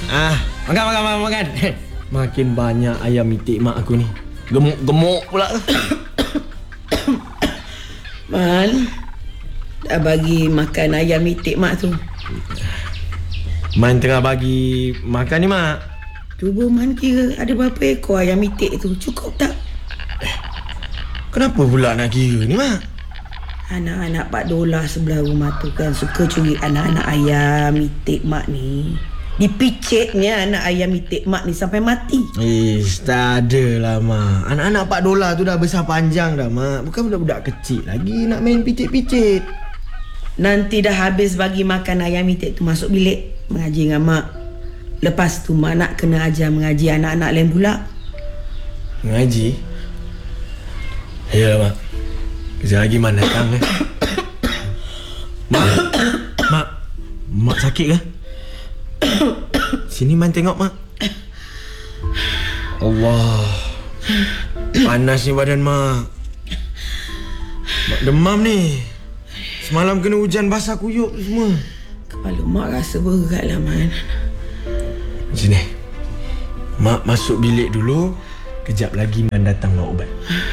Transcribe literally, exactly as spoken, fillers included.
Ah, makan, makan, makan, makan. Makin banyak ayam itik mak aku ni. Gemuk-gemuk pula. Man, dah bagi makan ayam itik mak tu. Man tengah bagi makan ni, mak. Cuba Man kira ada berapa ekor ayam itik tu. Cukup tak? Kenapa pula nak kira ni, mak? Anak-anak Pak Dolah sebelah rumah tu kan suka curi anak-anak ayam itik mak ni. Dipicitnya anak ayam itik mak ni sampai mati. Ish, tak ada lah, mak. Anak-anak Pak Dolah tu dah besar panjang dah, mak. Bukan budak-budak kecil lagi nak main picit-picit. Nanti dah habis bagi makan ayam itik tu, masuk bilik mengaji dengan mak. Lepas tu mak nak kena ajar mengaji anak-anak lain pula. Mengaji? Ya, mak. Kejap lagi mak datang eh. Mak, mak, mak sakit ke? Sini man tengok, mak. Allah, panas ni badan mak. Mak demam ni. Semalam kena hujan basah kuyup semua. Kepala mak rasa berat lah, Man. Sini, mak masuk bilik dulu. Kejap lagi man datang bawa ubat.